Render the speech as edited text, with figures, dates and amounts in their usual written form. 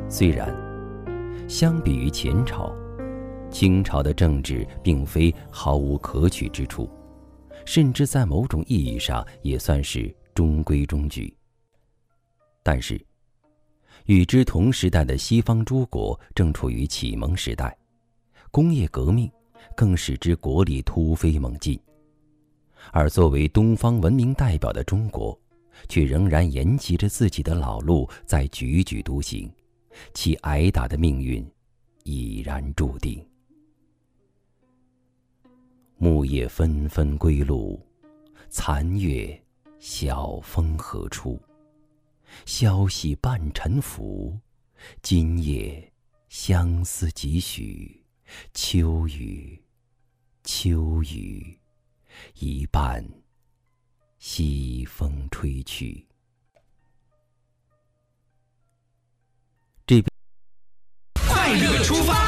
虽然相比于前朝，清朝的政治并非毫无可取之处，甚至在某种意义上也算是中规中矩。但是与之同时代的西方诸国正处于启蒙时代，工业革命更使之国力突飞猛进，而作为东方文明代表的中国，却仍然沿袭着自己的老路在踽踽独行，其挨打的命运已然注定。木叶纷纷归路，残月晓风何处？消息半沉浮，今夜相思几许？秋雨，秋雨，一半西风吹去。 快乐出发。